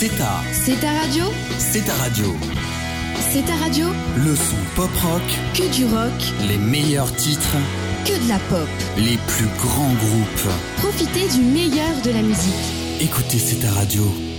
C'est ta radio. C'est ta radio. C'est ta radio. Le son pop-rock. Que du rock. Les meilleurs titres. Que de la pop. Les plus grands groupes. Profitez du meilleur de la musique. Écoutez C'est ta radio.